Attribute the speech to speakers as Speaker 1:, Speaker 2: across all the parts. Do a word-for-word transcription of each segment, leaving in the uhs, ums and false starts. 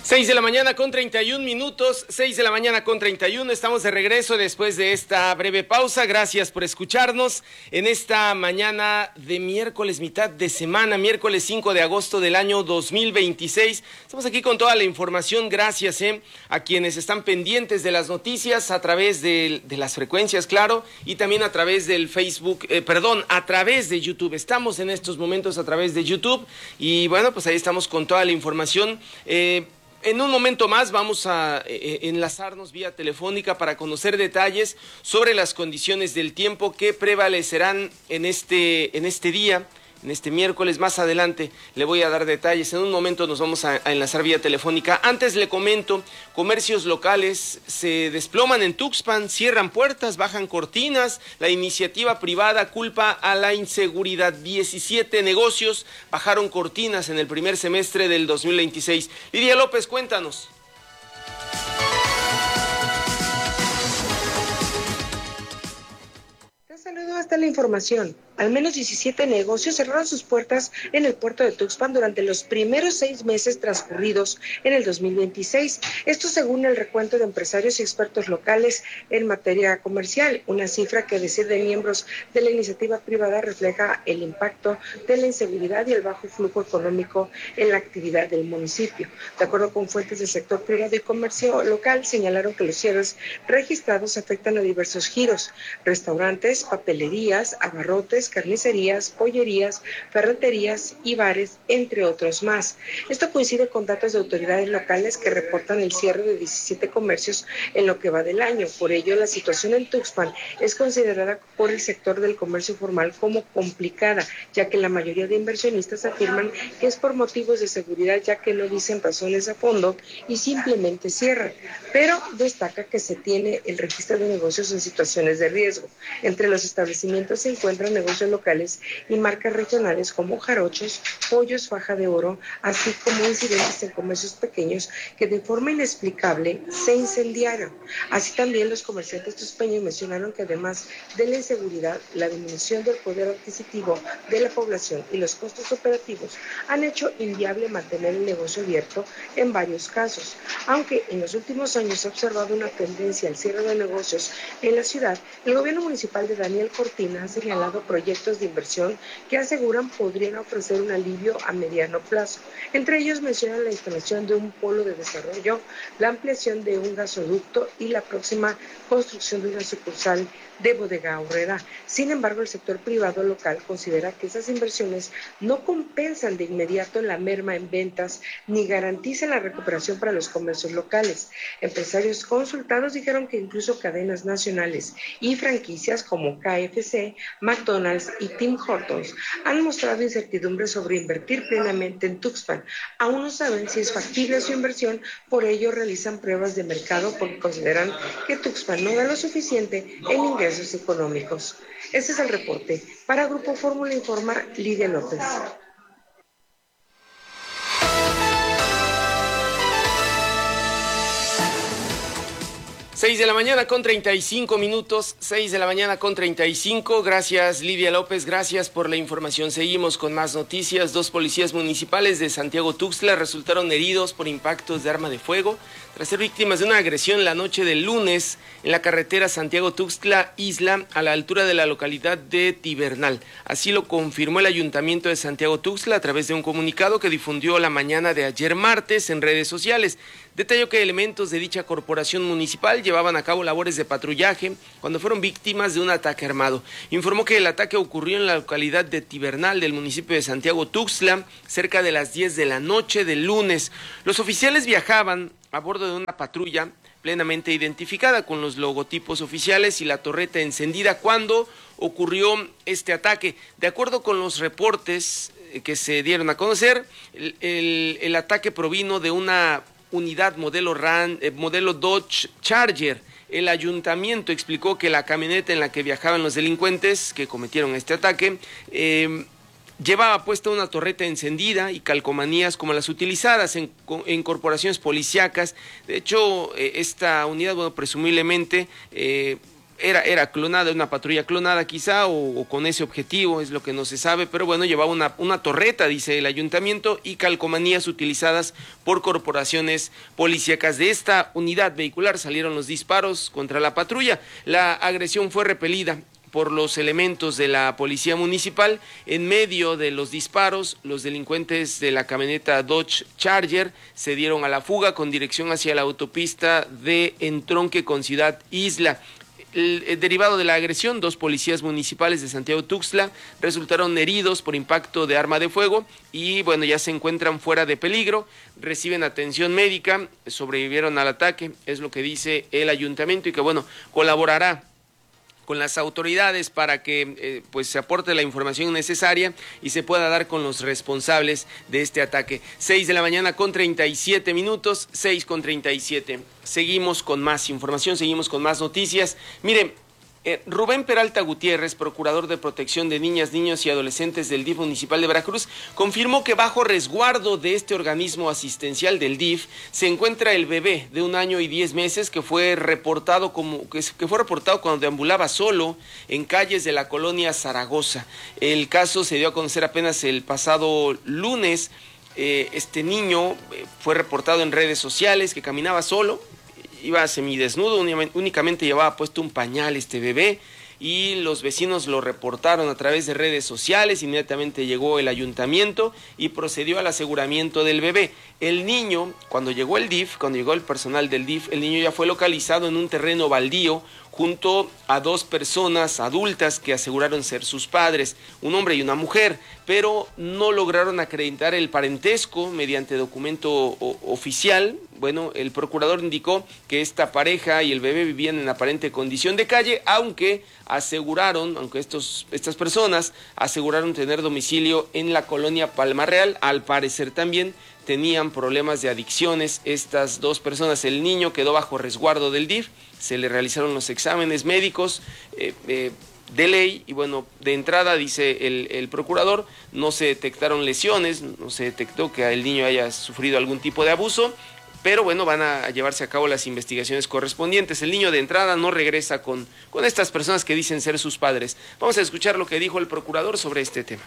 Speaker 1: Seis de la mañana con treinta y un minutos, seis de la mañana con treinta y uno, estamos de regreso después de esta breve pausa. Gracias por escucharnos en esta mañana de miércoles, mitad de semana, miércoles cinco de agosto del año dos mil veintiséis. Estamos aquí con toda la información, gracias eh, a quienes están pendientes de las noticias a través de, de las frecuencias, claro, y también a través del Facebook, eh, perdón, a través de YouTube. Estamos en estos momentos a través de YouTube y bueno, pues ahí estamos con toda la información. Eh, En un momento más vamos a eh, enlazarnos vía telefónica para conocer detalles sobre las condiciones del tiempo que prevalecerán en este, en este día, en este miércoles. Más adelante le voy a dar detalles. En un momento nos vamos a, a enlazar vía telefónica. Antes le comento, comercios locales se desploman en Tuxpan, cierran puertas, bajan cortinas. La iniciativa privada culpa a la inseguridad. diecisiete negocios bajaron cortinas en el primer semestre del dos mil veintiséis. Lidia López, cuéntanos.
Speaker 2: Saludo, hasta la información. Al menos diecisiete negocios cerraron sus puertas en el puerto de Tuxpan durante los primeros seis meses transcurridos en el dos mil veintiséis. Esto según el recuento de empresarios y expertos locales en materia comercial, una cifra que, a decir de miembros de la iniciativa privada, refleja el impacto de la inseguridad y el bajo flujo económico en la actividad del municipio. De acuerdo con fuentes del sector privado y comercio local, señalaron que los cierres registrados afectan a diversos giros: restaurantes, papelerías, abarrotes, carnicerías, pollerías, ferreterías y bares, entre otros más. Esto coincide con datos de autoridades locales que reportan el cierre de diecisiete comercios en lo que va del año. Por ello, la situación en Tuxpan es considerada por el sector del comercio formal como complicada, ya que la mayoría de inversionistas afirman que es por motivos de seguridad, ya que no dicen razones a fondo y simplemente cierran. Pero destaca que se tiene el registro de negocios en situaciones de riesgo. Entre los establecimientos se encuentran negocios locales y marcas regionales como Jarochos, Pollos Faja de Oro, así como incidentes en comercios pequeños que de forma inexplicable se incendiaron. Así también los comerciantes tuspeños mencionaron que además de la inseguridad, la disminución del poder adquisitivo de la población y los costos operativos han hecho inviable mantener el negocio abierto en varios casos. Aunque en los últimos años se ha observado una tendencia al cierre de negocios en la ciudad, el gobierno municipal de Daniel Cortina ha señalado proyectos de inversión que aseguran podrían ofrecer un alivio a mediano plazo. Entre ellos mencionan la instalación de un polo de desarrollo, la ampliación de un gasoducto y la próxima construcción de una sucursal de Bodega Aurrera. Sin embargo, el sector privado local considera que esas inversiones no compensan de inmediato la merma en ventas ni garantizan la recuperación para los comercios locales. Empresarios consultados dijeron que incluso cadenas nacionales y franquicias como K F C, McDonald's y Tim Hortons han mostrado incertidumbre sobre invertir plenamente en Tuxpan. Aún no saben si es factible su inversión, por ello realizan pruebas de mercado porque consideran que Tuxpan no da lo suficiente en ingresos económicos. Este es el reporte. Para Grupo Fórmula informa Lidia López.
Speaker 1: Seis de la mañana con treinta y cinco minutos, seis de la mañana con treinta y cinco. Gracias, Lidia López, gracias por la información. Seguimos con más noticias. Dos policías municipales de Santiago Tuxtla resultaron heridos por impactos de arma de fuego tras ser víctimas de una agresión la noche del lunes en la carretera Santiago Tuxtla Isla, a la altura de la localidad de Tibernal. Así lo confirmó el Ayuntamiento de Santiago Tuxtla a través de un comunicado que difundió la mañana de ayer martes en redes sociales. Detalló que elementos de dicha corporación municipal llevaban a cabo labores de patrullaje cuando fueron víctimas de un ataque armado. Informó que el ataque ocurrió en la localidad de Tibernal del municipio de Santiago Tuxtla cerca de las diez de la noche del lunes. Los oficiales viajaban a bordo de una patrulla plenamente identificada con los logotipos oficiales y la torreta encendida cuando ocurrió este ataque. De acuerdo con los reportes que se dieron a conocer, el, el, el ataque provino de una unidad modelo Ram, eh, modelo Dodge Charger. El ayuntamiento explicó que la camioneta en la que viajaban los delincuentes que cometieron este ataque eh, llevaba puesta una torreta encendida y calcomanías como las utilizadas en, en corporaciones policíacas. De hecho, eh, esta unidad, bueno, presumiblemente eh, Era, era clonada, una patrulla clonada quizá, o, o con ese objetivo, es lo que no se sabe, pero bueno, llevaba una, una torreta, dice el ayuntamiento, y calcomanías utilizadas por corporaciones policíacas. De esta unidad vehicular salieron los disparos contra la patrulla. La agresión fue repelida por los elementos de la policía municipal. En medio de los disparos, los delincuentes de la camioneta Dodge Charger se dieron a la fuga con dirección hacia la autopista de entronque con Ciudad Isla. El, el derivado de la agresión, dos policías municipales de Santiago Tuxtla resultaron heridos por impacto de arma de fuego y bueno, ya se encuentran fuera de peligro, reciben atención médica, sobrevivieron al ataque, es lo que dice el ayuntamiento, y que bueno, colaborará con las autoridades para que eh, pues se aporte la información necesaria y se pueda dar con los responsables de este ataque. Seis de la mañana con treinta y siete minutos, seis con treinta y siete. Seguimos con más información, seguimos con más noticias. Miren, eh, Rubén Peralta Gutiérrez, procurador de protección de niñas, niños y adolescentes del D I F municipal de Veracruz, confirmó que bajo resguardo de este organismo asistencial del D I F se encuentra el bebé de un año y diez meses que fue reportado como que, que fue reportado cuando deambulaba solo en calles de la colonia Zaragoza. El caso se dio a conocer apenas el pasado lunes. Eh, este niño eh, fue reportado en redes sociales que caminaba solo. Iba semidesnudo, únicamente llevaba puesto un pañal este bebé, y los vecinos lo reportaron a través de redes sociales. Inmediatamente llegó el ayuntamiento y procedió al aseguramiento del bebé. El niño, cuando llegó el D I F, cuando llegó el personal del D I F, el niño ya fue localizado en un terreno baldío junto a dos personas adultas que aseguraron ser sus padres, un hombre y una mujer, pero no lograron acreditar el parentesco mediante documento o- oficial. Bueno, el procurador indicó que esta pareja y el bebé vivían en aparente condición de calle, aunque aseguraron, aunque estos, estas personas aseguraron tener domicilio en la colonia Palma Real. Al parecer también tenían problemas de adicciones estas dos personas. El niño quedó bajo resguardo del D I F, se le realizaron los exámenes médicos eh, eh, de ley y bueno, de entrada, dice el, el procurador, no se detectaron lesiones, no se detectó que el niño haya sufrido algún tipo de abuso, pero bueno, van a llevarse a cabo las investigaciones correspondientes. El niño de entrada no regresa con, con estas personas que dicen ser sus padres. Vamos a escuchar lo que dijo el procurador sobre este tema.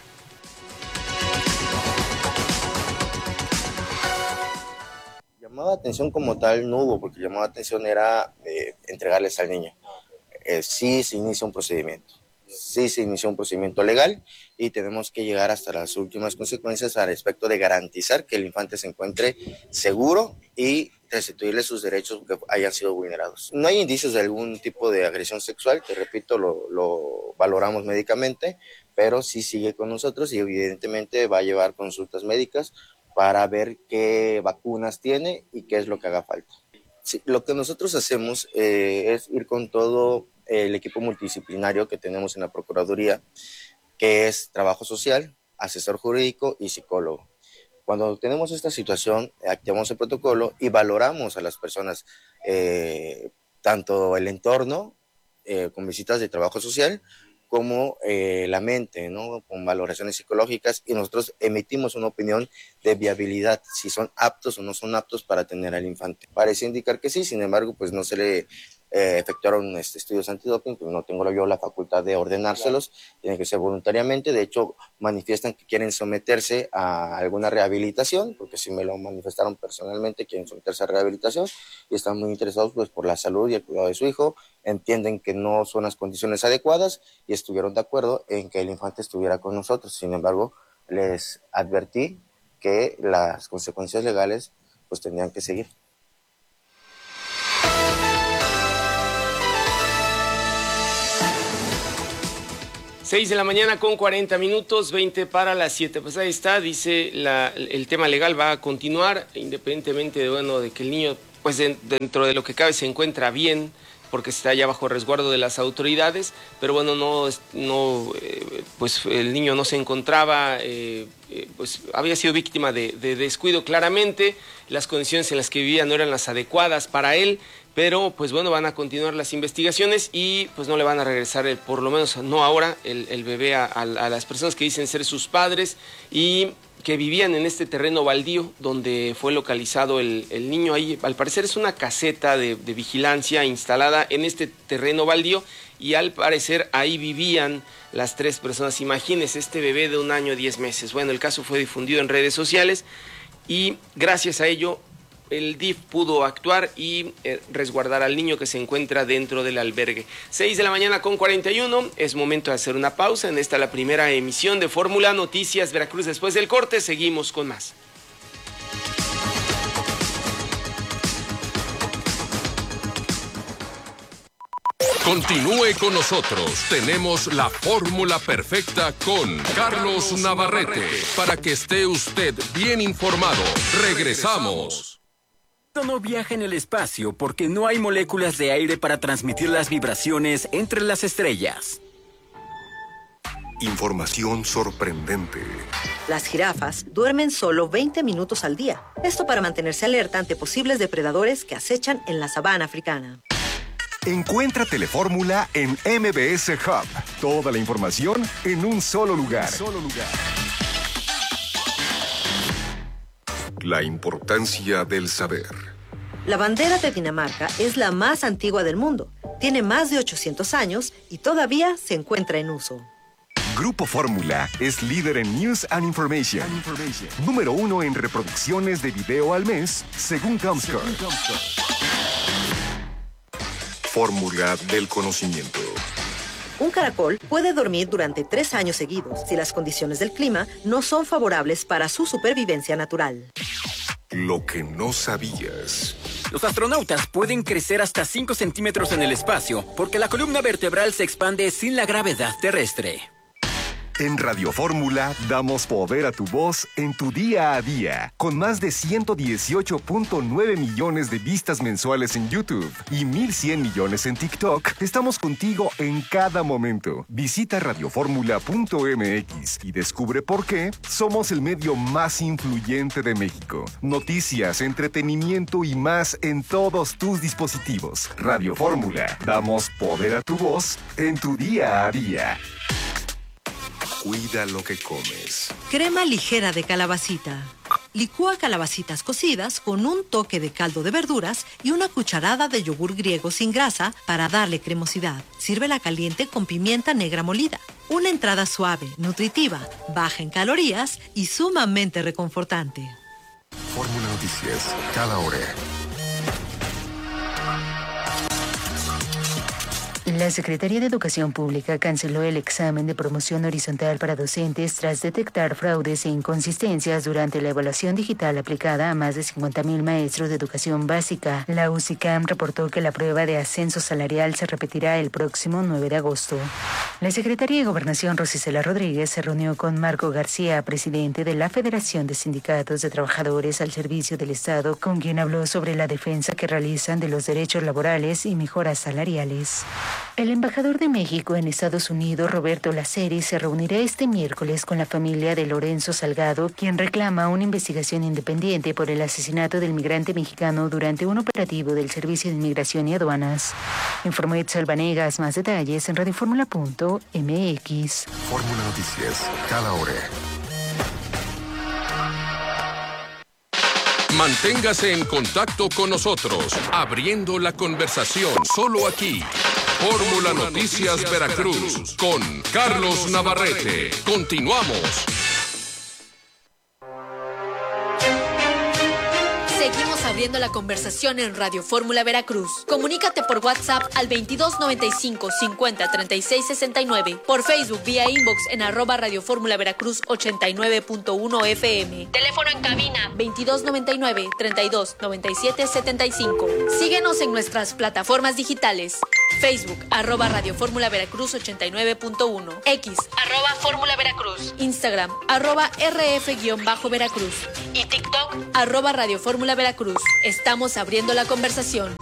Speaker 3: Llamada de atención como tal no hubo, porque llamada de atención era eh, entregarles al niño. Eh, sí se inicia un procedimiento, sí se inició un procedimiento legal y tenemos que llegar hasta las últimas consecuencias al respecto de garantizar que el infante se encuentre seguro y restituirle sus derechos que hayan sido vulnerados. No hay indicios de algún tipo de agresión sexual, que repito, lo, lo valoramos médicamente, pero sí sigue con nosotros y evidentemente va a llevar consultas médicas para ver qué vacunas tiene y qué es lo que haga falta. Sí, lo que nosotros hacemos eh, es ir con todo el equipo multidisciplinario que tenemos en la Procuraduría, que es trabajo social, asesor jurídico y psicólogo. Cuando tenemos esta situación, activamos el protocolo y valoramos a las personas, eh, tanto el entorno, eh, con visitas de trabajo social, como eh, la mente, ¿no? Con valoraciones psicológicas, y nosotros emitimos una opinión de viabilidad, si son aptos o no son aptos para tener al infante. Parece indicar que sí, sin embargo, pues no se le eh, efectuaron este, estudios antidoping, pues no tengo yo la facultad de ordenárselos, tiene que ser voluntariamente. De hecho, manifiestan que quieren someterse a alguna rehabilitación, porque sí me lo manifestaron personalmente, quieren someterse a rehabilitación y están muy interesados pues por la salud y el cuidado de su hijo. Entienden que no son las condiciones adecuadas y estuvieron de acuerdo en que el infante estuviera con nosotros. Sin embargo, les advertí que las consecuencias legales pues tendrían que seguir.
Speaker 1: Seis de la mañana con cuarenta minutos, veinte para las siete. Pues ahí está, dice la, el tema legal va a continuar, independientemente de, bueno, de que el niño, pues de, dentro de lo que cabe, se encuentra bien, porque está ya bajo resguardo de las autoridades, pero bueno, no, no eh, pues el niño no se encontraba, eh, eh, pues había sido víctima de, de descuido claramente, las condiciones en las que vivía no eran las adecuadas para él, pero pues bueno, van a continuar las investigaciones y pues no le van a regresar, el, por lo menos no ahora, el, el bebé a, a, a las personas que dicen ser sus padres. Y que vivían en este terreno baldío donde fue localizado el, el niño. Ahí al parecer es una caseta de, de vigilancia instalada en este terreno baldío y al parecer ahí vivían las tres personas. Imagínense, este bebé de un año diez meses. Bueno, el caso fue difundido en redes sociales y gracias a ello el D I F pudo actuar y eh, resguardar al niño que se encuentra dentro del albergue. seis de la mañana con cuarenta y uno, es momento de hacer una pausa. En esta la primera emisión de Fórmula Noticias Veracruz. Después del corte seguimos con más.
Speaker 4: Continúe con nosotros. Tenemos la fórmula perfecta con Carlos Navarrete para que esté usted bien informado. Regresamos.
Speaker 5: No viaja en el espacio porque no hay moléculas de aire para transmitir las vibraciones entre las estrellas.
Speaker 6: Información sorprendente.
Speaker 7: Las jirafas duermen solo veinte minutos al día. Esto para mantenerse alerta ante posibles depredadores que acechan en la sabana africana.
Speaker 6: Encuentra Telefórmula en M B S Hub. Toda la información en un solo lugar. Solo lugar. La importancia del saber.
Speaker 7: La bandera de Dinamarca es la más antigua del mundo. Tiene más de ochocientos años y todavía se encuentra en uso.
Speaker 6: Grupo Fórmula es líder en News and Information. And Information. Número uno en reproducciones de video al mes, según Comscore. Fórmula del conocimiento.
Speaker 7: Un caracol puede dormir durante tres años seguidos si las condiciones del clima no son favorables para su supervivencia natural.
Speaker 6: Lo que no sabías.
Speaker 5: Los astronautas pueden crecer hasta cinco centímetros en el espacio porque la columna vertebral se expande sin la gravedad terrestre.
Speaker 6: En Radio Fórmula damos poder a tu voz en tu día a día, con más de ciento dieciocho punto nueve millones de vistas mensuales en YouTube y mil cien millones en TikTok. Estamos contigo en cada momento. Visita radioformula punto m x y descubre por qué somos el medio más influyente de México. Noticias, entretenimiento y más en todos tus dispositivos. Radio Fórmula, damos poder a tu voz en tu día a día. Cuida lo que comes.
Speaker 7: Crema ligera de calabacita. Licúa calabacitas cocidas con un toque de caldo de verduras y una cucharada de yogur griego sin grasa para darle cremosidad. Sírvela caliente con pimienta negra molida. Una entrada suave, nutritiva, baja en calorías y sumamente reconfortante.
Speaker 6: Fórmula Noticias, cada hora.
Speaker 8: La Secretaría de Educación Pública canceló el examen de promoción horizontal para docentes tras detectar fraudes e inconsistencias durante la evaluación digital aplicada a más de cincuenta mil maestros de educación básica. La UCICAM reportó que la prueba de ascenso salarial se repetirá el próximo nueve de agosto. La Secretaría de Gobernación, Rosicela Rodríguez, se reunió con Marco García, presidente de la Federación de Sindicatos de Trabajadores al Servicio del Estado, con quien habló sobre la defensa que realizan de los derechos laborales y mejoras salariales. El embajador de México en Estados Unidos, Roberto Laceri, se reunirá este miércoles con la familia de Lorenzo Salgado, quien reclama una investigación independiente por el asesinato del migrante mexicano durante un operativo del Servicio de Inmigración y Aduanas. Informó Itzel Vanegas. Más detalles en radioformula punto m x.
Speaker 6: Fórmula Noticias, cada hora.
Speaker 4: Manténgase en contacto con nosotros, abriendo la conversación solo aquí. Fórmula Noticias Veracruz con Carlos Navarrete. Continuamos.
Speaker 9: Seguimos abriendo la conversación en Radio Fórmula Veracruz. Comunícate por WhatsApp al veintidós noventa y cinco cincuenta treinta y seis sesenta y nueve. Por Facebook vía inbox en arroba Radio Fórmula Veracruz ochenta y nueve punto uno F M. Teléfono en cabina veintidós noventa y nueve treinta y dos noventa y siete setenta y cinco. Síguenos en nuestras plataformas digitales. Facebook, arroba Radio Fórmula Veracruz ochenta y nueve punto uno. X, arroba Fórmula Veracruz. Instagram, arroba R F-Veracruz. Y TikTok, arroba Radio Fórmula Veracruz. Estamos abriendo la conversación.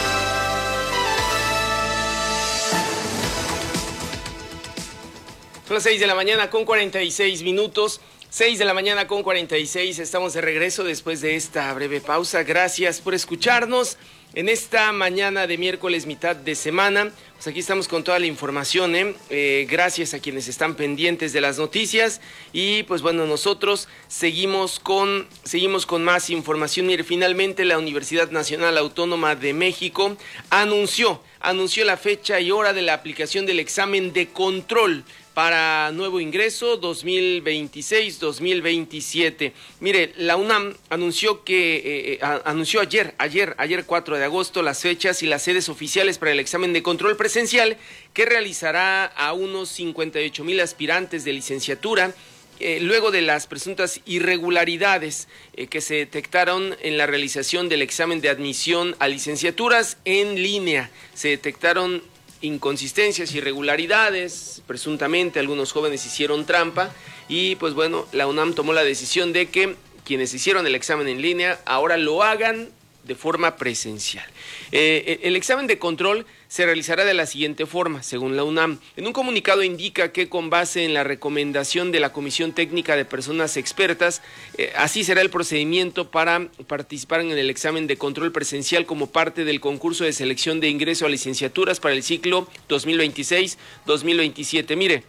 Speaker 1: Son las seis de la mañana con cuarenta y seis minutos. seis de la mañana con cuarenta y seis. Estamos de regreso después de esta breve pausa. Gracias por escucharnos en esta mañana de miércoles, mitad de semana. Pues aquí estamos con toda la información, ¿eh? Eh, gracias a quienes están pendientes de las noticias. Y pues bueno, nosotros seguimos con, seguimos con más información. Mire, finalmente la Universidad Nacional Autónoma de México anunció, anunció la fecha y hora de la aplicación del examen de control para nuevo ingreso dos mil veintiséis dos mil veintisiete. Mire, la UNAM anunció que eh, a, anunció ayer, ayer, ayer cuatro de agosto las fechas y las sedes oficiales para el examen de control presencial que realizará a unos cincuenta y ocho mil aspirantes de licenciatura. Eh, luego de las presuntas irregularidades eh, que se detectaron en la realización del examen de admisión a licenciaturas en línea, se detectaron inconsistencias, irregularidades, presuntamente algunos jóvenes hicieron trampa y pues bueno, la UNAM tomó la decisión de que quienes hicieron el examen en línea ahora lo hagan de forma presencial. Eh, el examen de control se realizará de la siguiente forma, según la UNAM. En un comunicado indica que con base en la recomendación de la Comisión Técnica de Personas Expertas, eh, así será el procedimiento para participar en el examen de control presencial como parte del concurso de selección de ingreso a licenciaturas para el ciclo dos mil veintiséis dos mil veintisiete. Mire,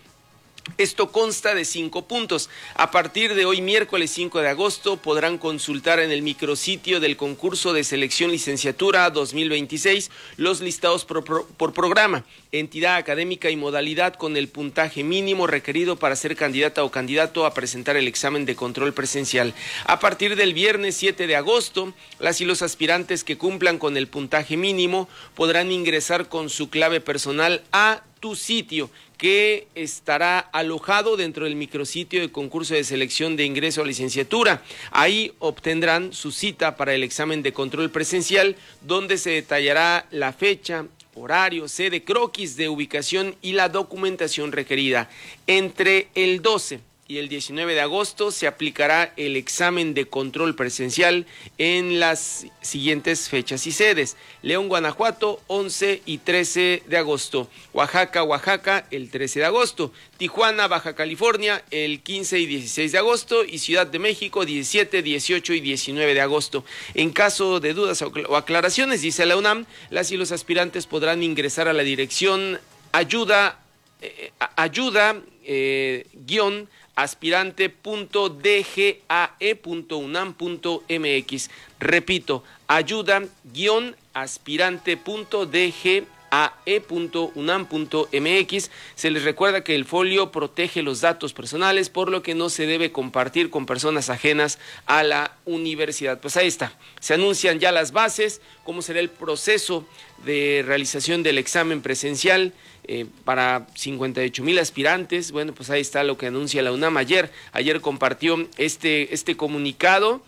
Speaker 1: esto consta de cinco puntos. A partir de hoy, miércoles cinco de agosto, podrán consultar en el micrositio del concurso de selección licenciatura dos mil veintiséis los listados por, por, por programa, entidad académica y modalidad con el puntaje mínimo requerido para ser candidata o candidato a presentar el examen de control presencial. A partir del viernes siete de agosto, las y los aspirantes que cumplan con el puntaje mínimo podrán ingresar con su clave personal a tu sitio, que estará alojado dentro del micrositio de concurso de selección de ingreso a licenciatura. Ahí obtendrán su cita para el examen de control presencial, donde se detallará la fecha, horario, sede, croquis de ubicación y la documentación requerida. Entre el doce y el diecinueve de agosto se aplicará el examen de control presencial en las siguientes fechas y sedes: León, Guanajuato, once y trece de agosto, Oaxaca, Oaxaca, el trece de agosto, Tijuana, Baja California, el quince y dieciséis de agosto, y Ciudad de México, diecisiete, dieciocho y diecinueve de agosto. En caso de dudas o aclaraciones, dice la UNAM, las y los aspirantes podrán ingresar a la dirección ayuda, eh, ayuda, eh, guión, aspirante punto d g a e punto unam punto m x. Repito, ayuda guión aspirante punto d g a e punto unam punto m x. Se les recuerda que el folio protege los datos personales, por lo que no se debe compartir con personas ajenas a la universidad. Pues ahí está, se anuncian ya las bases, cómo será el proceso de realización del examen presencial eh, para cincuenta y ocho mil aspirantes. Bueno, pues ahí está lo que anuncia la UNAM ayer. Ayer compartió este, este comunicado.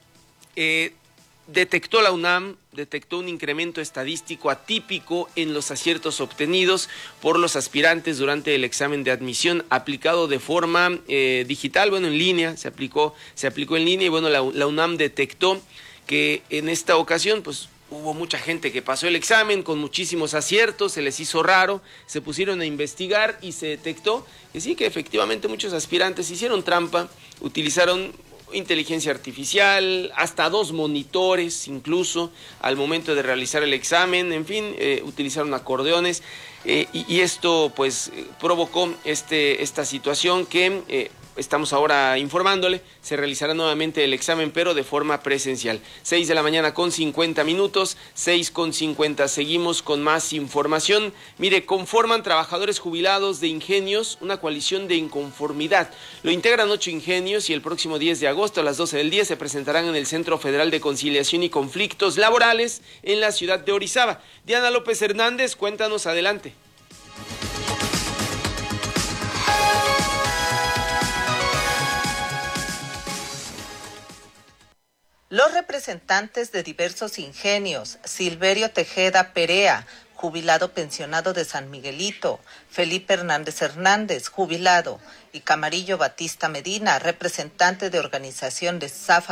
Speaker 1: Eh, detectó la UNAM, detectó un incremento estadístico atípico en los aciertos obtenidos por los aspirantes durante el examen de admisión aplicado de forma eh, digital, bueno, en línea, se aplicó, se aplicó en línea y bueno, la, la UNAM detectó que en esta ocasión, pues, hubo mucha gente que pasó el examen con muchísimos aciertos, se les hizo raro, se pusieron a investigar y se detectó que sí, que efectivamente muchos aspirantes hicieron trampa, utilizaron inteligencia artificial, hasta dos monitores incluso al momento de realizar el examen, en fin, eh, utilizaron acordeones eh, y, y esto pues provocó este, esta situación que eh, estamos ahora informándole. Se realizará nuevamente el examen, pero de forma presencial. seis de la mañana con cincuenta minutos, seis con cincuenta. Seguimos con más información. Mire, conforman trabajadores jubilados de ingenios una coalición de inconformidad. Lo integran ocho ingenios y el próximo diez de agosto a las doce del día se presentarán en el Centro Federal de Conciliación y Conflictos Laborales en la ciudad de Orizaba. Diana López Hernández, cuéntanos, adelante.
Speaker 10: Los representantes de diversos ingenios, Silverio Tejeda Perea, jubilado pensionado de San Miguelito, Felipe Hernández Hernández, jubilado, y Camarillo Batista Medina, representante de organización de Zafa